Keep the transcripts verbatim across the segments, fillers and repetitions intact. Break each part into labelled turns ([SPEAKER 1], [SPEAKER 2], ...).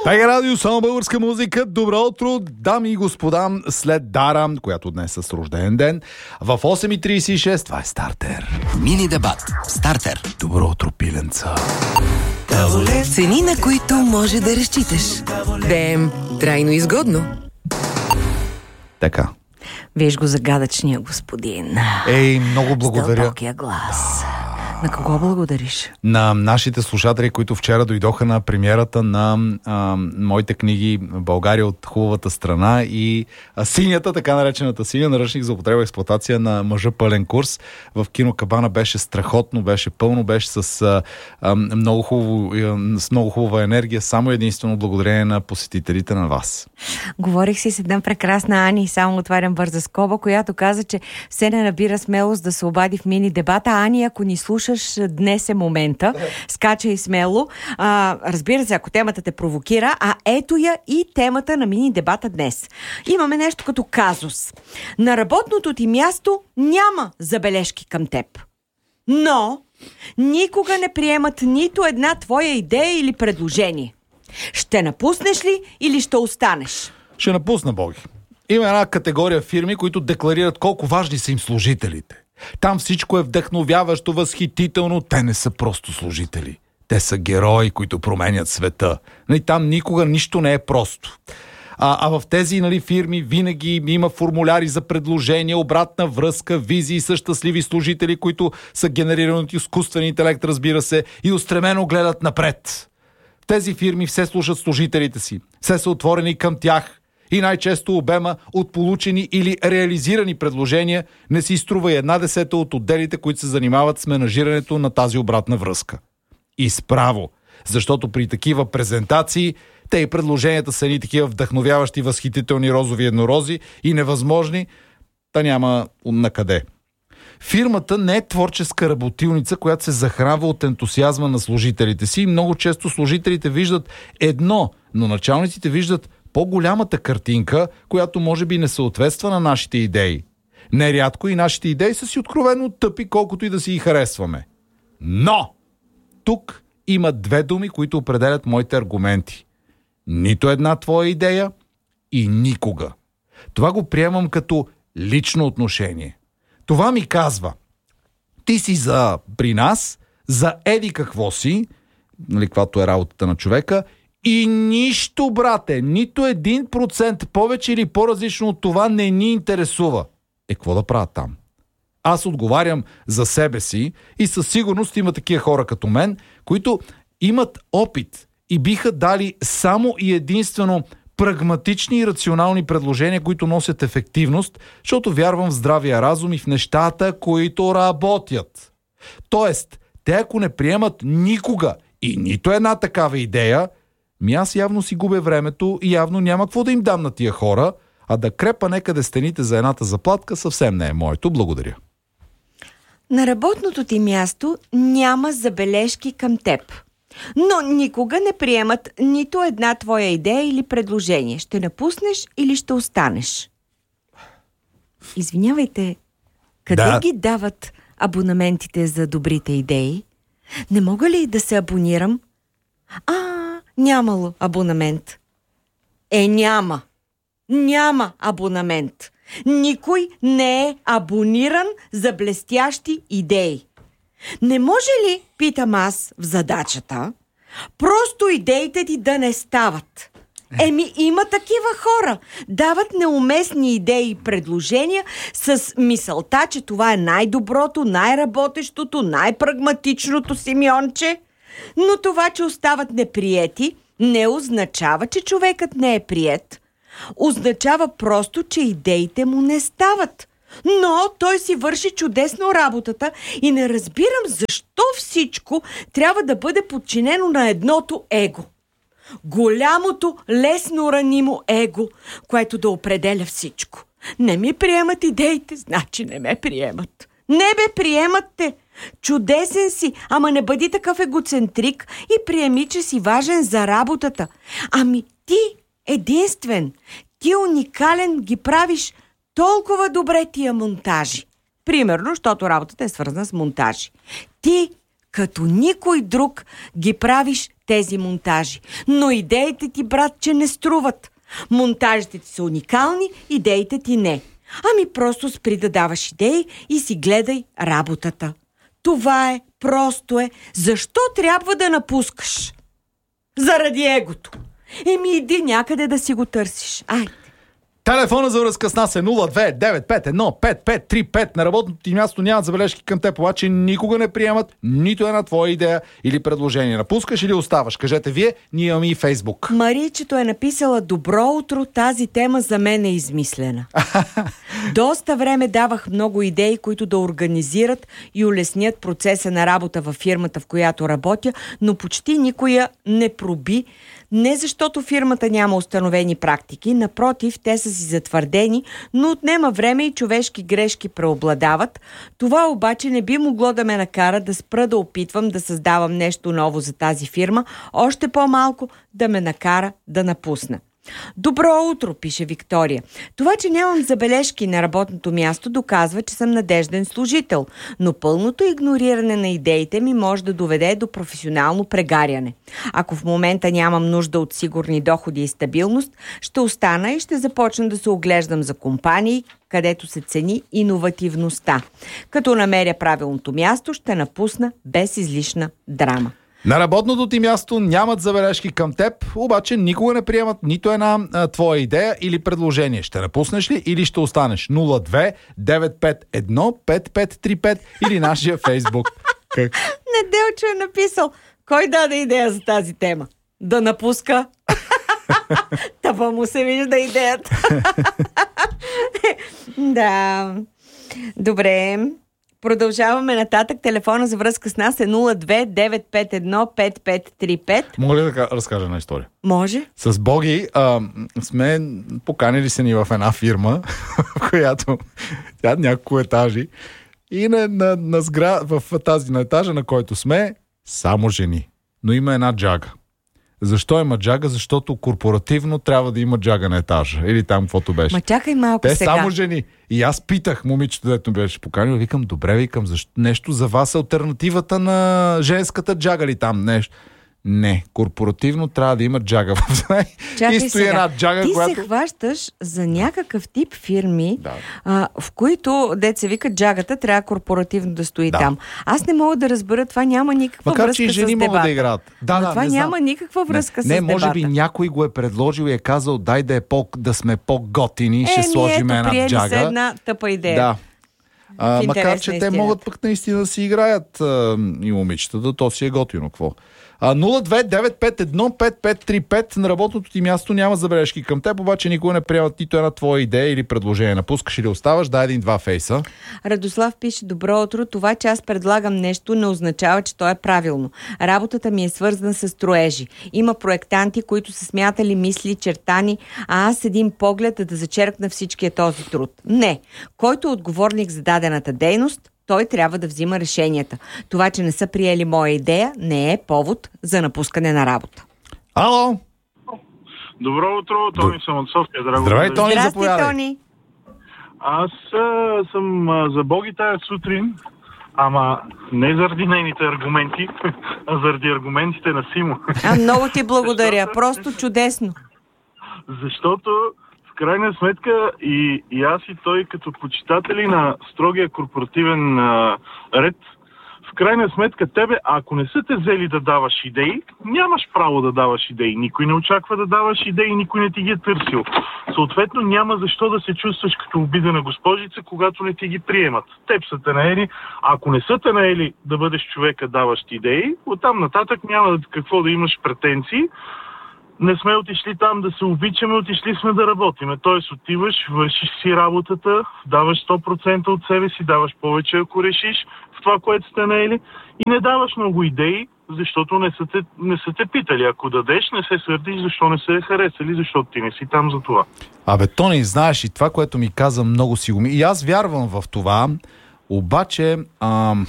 [SPEAKER 1] Тайга радио, само българска музика. Добро утро, дами и господа, след Дара, която днес е с рожден ден. В осем и трийсет и шест това е Стартер.
[SPEAKER 2] Мини дебат. Стартер.
[SPEAKER 1] Добро утро, пиленца.
[SPEAKER 3] Цени, на които може да разчиташ. Да е трайно изгодно.
[SPEAKER 1] Така.
[SPEAKER 4] Виж го загадъчния господин.
[SPEAKER 1] Ей, много благодаря.
[SPEAKER 4] С дълбокия глас. На кого благодариш?
[SPEAKER 1] На нашите слушатели, които вчера дойдоха на премиерата на а, моите книги България от хубавата страна и а, синята, така наречената синя наръчник за употреба и експлоатация на мъжа пълен курс. В кино Кабана беше страхотно, беше пълно, беше с, а, а, много, хубаво, а, с много хубава енергия, само единствено благодарение на посетителите на вас.
[SPEAKER 4] Говорих си с една прекрасна Ани, само отварям бърза скоба, която каза, че все не набира смелост да се обади в мини дебата. Ани, ако ни слушаш, днес е момента. Скачай смело. А, разбира се, ако темата те провокира, а ето я и темата на мини дебата днес. Имаме нещо като казус. На работното ти място няма забележки към теб. Но никога не приемат нито една твоя идея или предложение. Ще напуснеш ли или ще останеш?
[SPEAKER 1] Ще напусна, Боги. Има една категория фирми, които декларират колко важни са им служителите. Там всичко е вдъхновяващо, възхитително. Те не са просто служители. Те са герои, които променят света. Нали, там никога нищо не е просто. А, а в тези, нали, фирми винаги има формуляри за предложения, обратна връзка, визии с щастливи служители, които са генерирани от изкуствен интелект, разбира се, и устремено гледат напред. В тези фирми все слушат служителите си. Все са отворени към тях. И най-често обема от получени или реализирани предложения не си струва и една десета от отделите, които се занимават с менажирането на тази обратна връзка. И справо, защото при такива презентации те и предложенията са ни такива вдъхновяващи, възхитителни розови еднорози и невъзможни, та няма накъде. Фирмата не е творческа работилница, която се захранва от ентусиазма на служителите си. Много често служителите виждат едно, но началниците виждат по-голямата картинка, която може би не съответства на нашите идеи. Нерядко и нашите идеи са си откровено тъпи, колкото и да си ги харесваме. Но! Тук има две думи, които определят моите аргументи. Нито една твоя идея и никога. Това го приемам като лично отношение. Това ми казва: ти си за при нас, за еди какво си, нали, каквато е работата на човека, и нищо, брате, нито един процент повече или по-различно от това не ни интересува. Е, какво да правя там? Аз отговарям за себе си и със сигурност има такива хора като мен, които имат опит и биха дали само и единствено прагматични и рационални предложения, които носят ефективност, защото вярвам в здравия разум и в нещата, които работят. Тоест, те ако не приемат никога и нито една такава идея, ми аз явно си губя времето и явно няма какво да им дам на тия хора, а да крепа некъде стените за едната заплатка съвсем не е моето. Благодаря.
[SPEAKER 4] На работното ти място няма забележки към теб. Но никога не приемат нито една твоя идея или предложение. Ще напуснеш или ще останеш? Извинявайте, къде
[SPEAKER 1] да.
[SPEAKER 4] ги дават абонаментите за добрите идеи? Не мога ли да се абонирам? А, нямало абонамент. Е, няма. Няма абонамент. Никой не е абониран за блестящи идеи. Не може ли, питам аз в задачата, просто идеите ти да не стават? Еми, има такива хора. Дават неуместни идеи и предложения с мисълта, че това е най-доброто, най-работещото, най-прагматичното, Симеонче. Но това, че остават неприети, не означава, че човекът не е приет. Означава просто, че идеите му не стават. Но той си върши чудесно работата и не разбирам защо всичко трябва да бъде подчинено на едното его. Голямото, лесно ранимо его, което да определя всичко. Не ми приемат идеите, значи не ме приемат. Не бе, приемат те. Чудесен си, ама не бъди такъв егоцентрик и приеми, че си важен за работата. Ами ти единствен, ти уникален ги правиш толкова добре тия монтажи. Примерно, защото работата е свързана с монтажи. Ти Като никой друг ги правиш тези монтажи. Но идеите ти, братче, не струват. Монтажите ти са уникални, идеите ти не. Ами просто спри да даваш идеи и си гледай работата. Това е, просто е. Защо трябва да напускаш? Заради егото. Еми иди някъде да си го търсиш. Айде.
[SPEAKER 1] Телефона за връзка с нас е нула две девет пет едно пет пет три пет. На работното ти място нямат забележки към теб, обаче никога не приемат нито една твоя идея или предложение. Напускаш или оставаш? Кажете вие, ние имаме и Фейсбук.
[SPEAKER 4] Маричето е написала: добро утро, тази тема за мен е измислена. Доста време давах много идеи, които да организират и улеснят процеса на работа във фирмата, в която работя, но почти никоя не проби. Не защото фирмата няма установени практики, напротив, те са си затвърдени, но отнема време и човешки грешки преобладават. Това обаче не би могло да ме накара да спра да опитвам да създавам нещо ново за тази фирма, още по-малко да ме накара да напусна. Добро утро, пише Виктория. Това, че нямам забележки на работното място, доказва, че съм надежден служител, но пълното игнориране на идеите ми може да доведе до професионално прегаряне. Ако в момента нямам нужда от сигурни доходи и стабилност, ще остана и ще започна да се оглеждам за компании, където се цени иновативността. Като намеря правилното място, ще напусна без излишна драма.
[SPEAKER 1] На работното ти място нямат забележки към теб, обаче никога не приемат нито една а, твоя идея или предложение. Ще напуснеш ли или ще останеш? нула две девет пет едно пет пет три пет или нашия Фейсбук. Как?
[SPEAKER 4] Неделчо е написал: кой даде идея за тази тема? Да напуска. Тъпа му се вижда идеята. Да. Добре. Продължаваме нататък. Телефона за връзка с нас е нула две девет пет едно пет пет три пет.
[SPEAKER 1] Мога ли да разкажа една история?
[SPEAKER 4] Може.
[SPEAKER 1] С Боги а, сме поканили се ни в една фирма, в която тя няколко етажи и на, на, на сгра... в тази на етажа, на който сме, само жени. Но има една джага. Защо има джага? Защото корпоративно трябва да има джага на етажа. Или там, каквото беше.
[SPEAKER 4] Ма чакай малко
[SPEAKER 1] Те
[SPEAKER 4] сега.
[SPEAKER 1] само жени. И аз питах момичето, дето беше поканил, викам, добре, викам, защо нещо за вас е алтернативата на женската джага ли там нещо? Не, корпоративно трябва да има джага.
[SPEAKER 4] Чакай
[SPEAKER 1] и стои
[SPEAKER 4] сега.
[SPEAKER 1] една джага,
[SPEAKER 4] Ти
[SPEAKER 1] която...
[SPEAKER 4] се хващаш за някакъв тип фирми,
[SPEAKER 1] Да.
[SPEAKER 4] а, в които, деца вика, джагата трябва корпоративно да стои
[SPEAKER 1] Да.
[SPEAKER 4] там. Аз не мога да разбера, това няма никаква
[SPEAKER 1] Макар,
[SPEAKER 4] връзка
[SPEAKER 1] че и жени
[SPEAKER 4] с
[SPEAKER 1] могат
[SPEAKER 4] дебата.
[SPEAKER 1] да играят. Да,
[SPEAKER 4] Но
[SPEAKER 1] да,
[SPEAKER 4] това
[SPEAKER 1] не
[SPEAKER 4] няма
[SPEAKER 1] знам.
[SPEAKER 4] никаква връзка
[SPEAKER 1] не,
[SPEAKER 4] с
[SPEAKER 1] не,
[SPEAKER 4] дебата.
[SPEAKER 1] може би някой го е предложил и е казал, дай да, е по, да сме по-готини и ще
[SPEAKER 4] е,
[SPEAKER 1] сложим
[SPEAKER 4] ето,
[SPEAKER 1] една
[SPEAKER 4] приели
[SPEAKER 1] джага.
[SPEAKER 4] се една тъпа идея.
[SPEAKER 1] Да. А,
[SPEAKER 4] В
[SPEAKER 1] макар,
[SPEAKER 4] интерес
[SPEAKER 1] че
[SPEAKER 4] на
[SPEAKER 1] те
[SPEAKER 4] истината.
[SPEAKER 1] могат пък наистина да си играят а, и момичетата, то си е готино. Какво? А, нула две девет пет едно пет пет три пет. На работното ти място няма забележки към теб, обаче никога не приемат нито една твоя идея или предложение. Напускаш или оставаш, дай един-два фейса.
[SPEAKER 4] Радослав пише: добро утро, това, че аз предлагам нещо, не означава, че то е правилно. Работата ми е свързана с строежи. Има проектанти, които са смятали мисли, чертани, а аз един поглед да зачеркна всичкия този труд. Не. Който е отговорник за дадената дейност, той трябва да взима решенията. Това, че не са приели моя идея, не е повод за напускане на работа.
[SPEAKER 1] Ало!
[SPEAKER 5] Добро утро, Тони съм от София, драго.
[SPEAKER 1] Здравей, Тони,
[SPEAKER 4] Здрасти,
[SPEAKER 1] заповядай.
[SPEAKER 4] Тони.
[SPEAKER 5] Аз а, съм а, за Боги тая сутрин, ама не заради нейните аргументи, а заради аргументите на Симо.
[SPEAKER 4] А, много ти благодаря. Просто чудесно.
[SPEAKER 5] Защото в крайна сметка и, и аз и той като почитатели на строгия корпоративен а, ред, в крайна сметка тебе, ако не са те взели да даваш идеи, нямаш право да даваш идеи. Никой не очаква да даваш идеи, никой не ти ги е търсил. Съответно няма защо да се чувстваш като обидена госпожица, когато не ти ги приемат. Теб са те наели, ако не са те наели да бъдеш човека даващ идеи, оттам нататък няма какво да имаш претенции. Не сме отишли там да се обичаме, отишли сме да работиме. Тоест отиваш, вършиш си работата, даваш сто процента от себе си, даваш повече, ако решиш в това, което сте наели, и не даваш много идеи, защото не са те, не са те питали. Ако дадеш, не се сърдиш, защо не се е харесали, защото ти не си там за това.
[SPEAKER 1] Абе, Тони, знаеш, и това, което ми каза, много си го ми... И аз вярвам в това, обаче... Ам...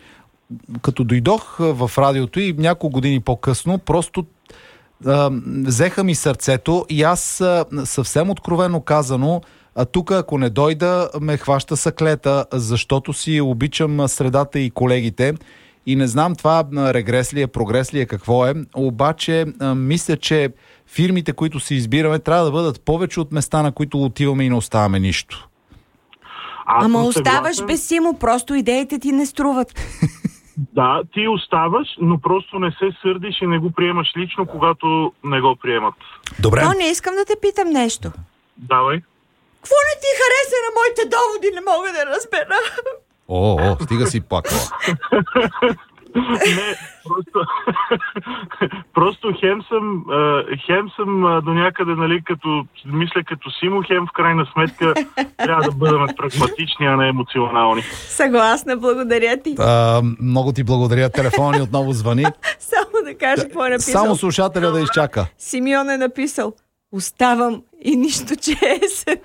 [SPEAKER 1] Като дойдох в радиото и няколко години по-късно, просто Uh, взеха ми сърцето и аз uh, съвсем откровено казано, а тук ако не дойда, ме хваща съклета, защото си обичам средата и колегите и не знам това регрес ли е, прогрес ли е, какво е, обаче а, мисля, че фирмите, които си избираме, трябва да бъдат повече от места, на които отиваме и не оставаме нищо.
[SPEAKER 5] Аз
[SPEAKER 4] Ама
[SPEAKER 5] съм
[SPEAKER 4] оставаш
[SPEAKER 5] съгласен.
[SPEAKER 4] без Симо, просто идеите ти не струват.
[SPEAKER 5] Да, ти оставаш, но просто не се сърдиш и не го приемаш лично, когато не го приемат.
[SPEAKER 1] Добре.
[SPEAKER 4] Но не искам да те питам нещо.
[SPEAKER 5] Давай.
[SPEAKER 4] Какво не ти хареса на моите доводи, не мога да разбера.
[SPEAKER 1] О, о, стига си плакала.
[SPEAKER 5] Не, просто, просто хем съм, а, хем съм а, до някъде, нали, като, мисля като Симо, хем в крайна сметка трябва да бъдем прагматични, а не емоционални.
[SPEAKER 4] Съгласна, благодаря ти.
[SPEAKER 1] А, много ти благодаря. Телефон ни отново звъни.
[SPEAKER 4] Само да кажа какво е написал.
[SPEAKER 1] Само слушателя да изчака.
[SPEAKER 4] Симеон е написал: оставам и нищо чесен.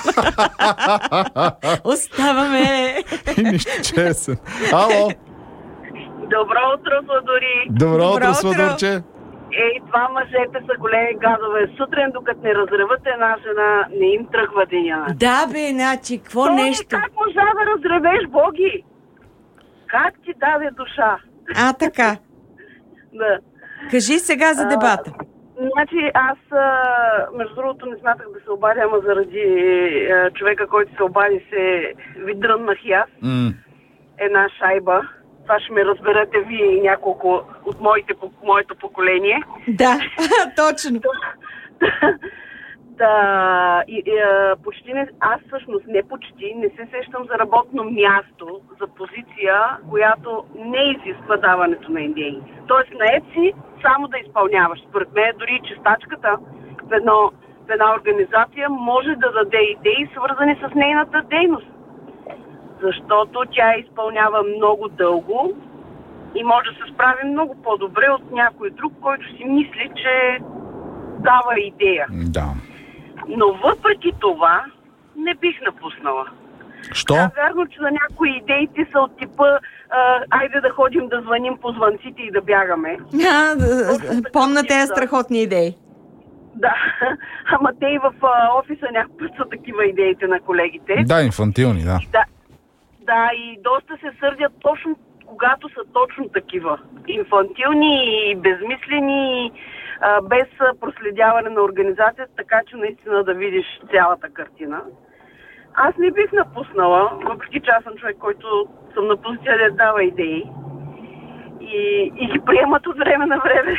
[SPEAKER 4] Оставаме.
[SPEAKER 1] И нищо чесен. Ало.
[SPEAKER 6] Добро утро, Сладори!
[SPEAKER 1] Добро
[SPEAKER 4] Добро
[SPEAKER 1] утро,
[SPEAKER 4] утро.
[SPEAKER 1] Сладурче.
[SPEAKER 6] Ей, това мъжете са големи газове. Сутрин, докато не разреват една жена, не им тръгва деня.
[SPEAKER 4] Да бе, значи, какво
[SPEAKER 6] Той,
[SPEAKER 4] нещо?
[SPEAKER 6] Как можа да разревеш, Боги? Как ти даде душа?
[SPEAKER 4] А, така.
[SPEAKER 6] Да.
[SPEAKER 4] Кажи сега за дебата.
[SPEAKER 6] Значи аз, а, между другото, не смятах да се обадя, ама заради а, човека, който се обади, се ви дръннах и аз.
[SPEAKER 1] М.
[SPEAKER 6] Една шайба. Това ще ме разберете вие и няколко от моите, моето поколение.
[SPEAKER 4] Да, точно.
[SPEAKER 6] Да, и, и, а, почти не, аз всъщност не почти не се сещам за работно място, за позиция, която не изисква даването на идеи. Тоест наед си само да изпълняваш. Според мен дори и чистачката в, едно, в една организация може да даде идеи, свързани с нейната дейност. Защото тя изпълнява много дълго и може да се справи много по-добре от някой друг, който си мисли, че дава идея.
[SPEAKER 1] Да.
[SPEAKER 6] Но въпреки това не бих напуснала.
[SPEAKER 1] Що?
[SPEAKER 6] Да, вярно, че на някои идеите са от типа а, айде да ходим да звъним по звънците и да бягаме.
[SPEAKER 4] А, да, помна тези страхотни идеи.
[SPEAKER 6] Да, ама те и в а, офиса някакъв са такива идеите на колегите.
[SPEAKER 1] Да, инфантилни, да.
[SPEAKER 6] Да, да, и доста се сърдят точно когато са точно такива. Инфантилни и безмислени, а, без проследяване на организацията, така че наистина да видиш цялата картина. Аз не бих напуснала, въпреки че аз съм човек, който съм на позиция да дава идеи. И, и ги приемат от време на време.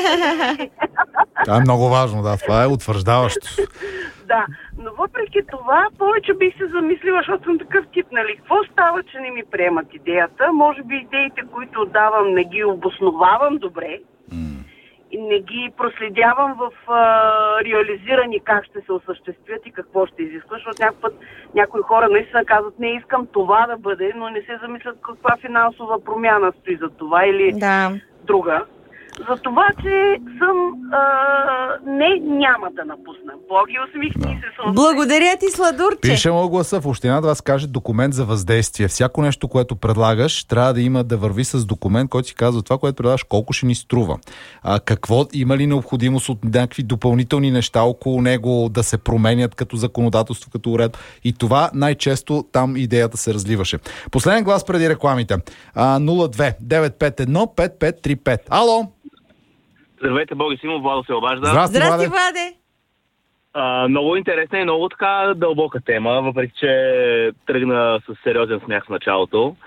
[SPEAKER 1] Това е много важно, да. Това е утвърждаващо.
[SPEAKER 6] Да, но въпреки това повече бих се замислила, защото съм такъв тип, нали? Какво става, че не ми приемат идеята? Може би идеите, които давам, не ги обосновавам добре mm. и не ги проследявам в а, реализирани как ще се осъществят и какво ще изисква, защото някой път някои хора наистина казват, не искам това да бъде, но не се замислят каква финансова промяна стои за това или
[SPEAKER 4] Да.
[SPEAKER 6] друга. За това, че съм... А, не, няма да напусна. Боги, усмихни се. Съм.
[SPEAKER 4] Благодаря ти, Сладурче.
[SPEAKER 1] Пише му гласа в община да вас каже документ за въздействие. Всяко нещо, което предлагаш, трябва да има да върви с документ, който си казва това, което предлагаш, колко ще ни струва. А, какво, има ли необходимост от някакви допълнителни неща около него да се променят като законодателство, като уред. И това най-често там идеята се разливаше. Последен глас преди рекламите. А, нула две девет пет едно пет пет три пет. Ало!
[SPEAKER 7] Здравейте, Боги Симов, Владо се обажда.
[SPEAKER 1] Здрасти,
[SPEAKER 4] Здрасти,
[SPEAKER 1] Владе.
[SPEAKER 4] Владе.
[SPEAKER 7] А, много интересна и много така дълбока тема, въпреки че тръгна с сериозен смях в началото.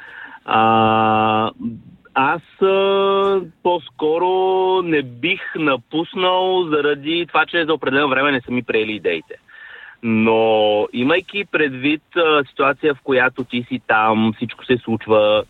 [SPEAKER 7] А, аз а, по-скоро не бих напуснал заради това, че за определено време не са ми приели идеите. Но имайки предвид а, ситуация, в която ти си там, всичко се случва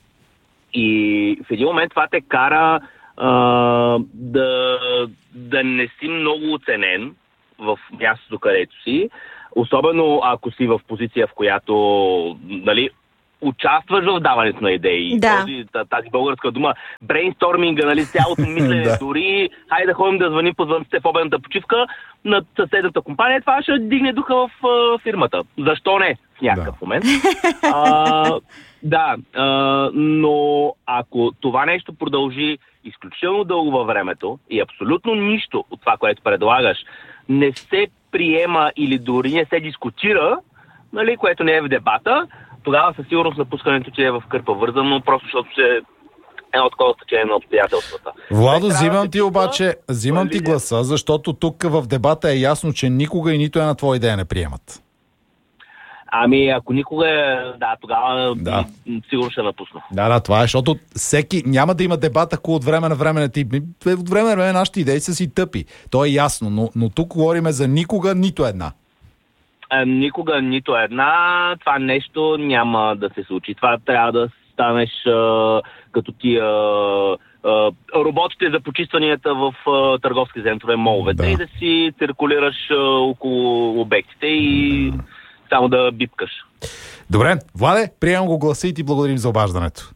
[SPEAKER 7] и в един момент това те кара Uh, да, да не си много оценен в мястото, където си. Особено ако си в позиция, в която, нали, участваш в даването на идеи.
[SPEAKER 4] Да.
[SPEAKER 7] Този, тази българска дума, брейнсторминга, нали, цялото мислене,
[SPEAKER 1] Да.
[SPEAKER 7] дори хайде да ходим да звъним по звънците в обедната почивка на съседната компания, това ще дигне духа в uh, фирмата. Защо не? В някакъв
[SPEAKER 1] Да.
[SPEAKER 7] момент. Uh, да, uh, но ако това нещо продължи изключително дълго във времето и абсолютно нищо от това, което предлагаш, не се приема или дори не се дискутира, нали, което не е в дебата, тогава със сигурност напускането ти е в кърпа вързано, просто защото се едно такова стечение на обстоятелствата.
[SPEAKER 1] Владо,
[SPEAKER 7] Те
[SPEAKER 1] взимам
[SPEAKER 7] трябва
[SPEAKER 1] ти
[SPEAKER 7] да
[SPEAKER 1] обаче, взимам ти
[SPEAKER 7] линия.
[SPEAKER 1] гласа, защото тук в дебата е ясно, че никога и нито една твоя идея не приемат.
[SPEAKER 7] Ами, ако никога е, да, тогава
[SPEAKER 1] Да.
[SPEAKER 7] м, сигурно ще напусна.
[SPEAKER 1] Да, да, това е, защото всеки няма да има дебат, ако от време на време не ти... От време на време нашите идеи са си тъпи. То е ясно, но, но тук говорим за никога нито една.
[SPEAKER 7] Е, никога нито една, това нещо няма да се случи. Това трябва да станеш а, като тия а, роботите за почистванията в а, търговски центрове, моловете,
[SPEAKER 1] Да.
[SPEAKER 7] и да си циркулираш а, около обектите и само да бипкаш.
[SPEAKER 1] Добре, Владе, приемам го гласа и ти благодарим за обаждането.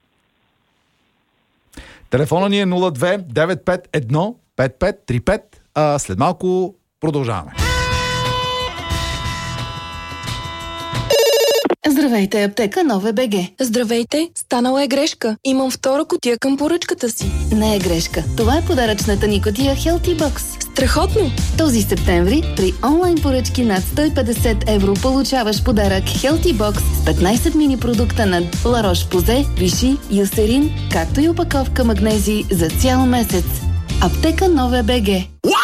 [SPEAKER 1] Телефона ни е нула две девет пет едно пет пет три пет. А след малко продължаваме.
[SPEAKER 8] Здравейте, аптека Нове БГ.
[SPEAKER 9] Здравейте, станала е грешка. Имам втора кутия към поръчката си.
[SPEAKER 8] Не е грешка. Това е подаръчната ни кутия Healthy Box.
[SPEAKER 9] Страхотно!
[SPEAKER 8] Този септември при онлайн поръчки над сто и петдесет евро получаваш подарък Healthy Box с петнайсет мини продукта на La Roche-Posay, Vichy, Eucerin, както и опаковка магнези за цял месец. Аптека Нове БГ.